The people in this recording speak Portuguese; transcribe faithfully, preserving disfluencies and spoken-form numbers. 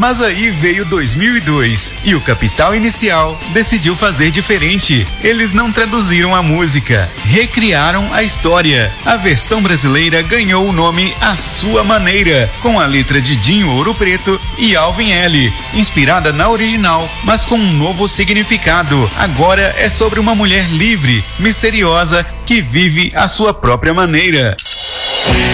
Mas aí veio dois mil e dois e o Capital Inicial decidiu fazer diferente. Eles não traduziram a música, recriaram a história. A versão brasileira ganhou o nome A Sua Maneira, com a letra de Dinho Ouro Preto e Alvin L, inspirada na original, mas com um novo significado. Agora é sobre uma mulher livre, misteriosa, que vive a sua própria maneira.